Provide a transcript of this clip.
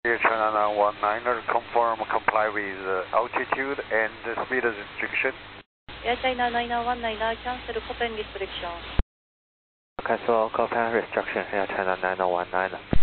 Air China 919, confirm comply with altitude and speed restriction. Air China 919, cancel copy and restriction. Cancel copy and restriction, Air China 919.